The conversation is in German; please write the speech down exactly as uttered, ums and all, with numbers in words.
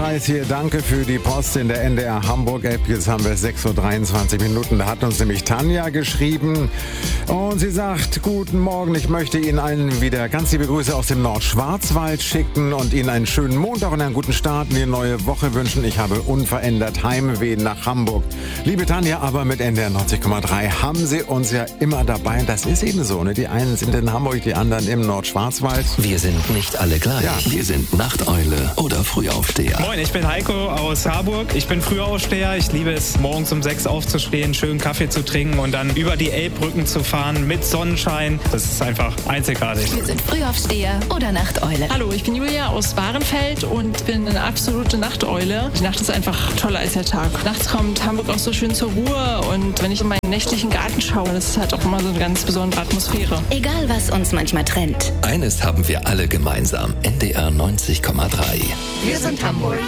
Kreis hier. Danke für die Post in der N D R Hamburg-App. Jetzt haben wir sechs Uhr dreiundzwanzig Minuten. Da hat uns nämlich Tanja geschrieben. Und sie sagt, guten Morgen, ich möchte Ihnen allen wieder ganz liebe Grüße aus dem Nordschwarzwald schicken und Ihnen einen schönen Montag und einen guten Start in die neue Woche wünschen. Ich habe unverändert Heimweh nach Hamburg. Liebe Tanja, aber mit N D R neunzig Komma drei haben Sie uns ja immer dabei. Das ist eben so, ne? Die einen sind in Hamburg, die anderen im Nordschwarzwald. Wir sind nicht alle gleich. Ja. Wir sind Nachteule oder Frühaufsteher. Moin, ich bin Heiko aus Harburg. Ich bin Frühaufsteher. Ich liebe es, morgens um sechs aufzustehen, schön Kaffee zu trinken und dann über die Elbbrücken zu fahren mit Sonnenschein. Das ist einfach einzigartig. Wir sind Frühaufsteher oder Nachteule. Hallo, ich bin Julia aus Bahrenfeld und bin eine absolute Nachteule. Die Nacht ist einfach toller als der Tag. Nachts kommt Hamburg auch so schön zur Ruhe und wenn ich in meinen nächtlichen Garten schaue, das ist halt auch immer so eine ganz besondere Atmosphäre. Egal, was uns manchmal trennt. Eines haben wir alle gemeinsam. N D R neunzig Komma drei. Wir sind Hamburg.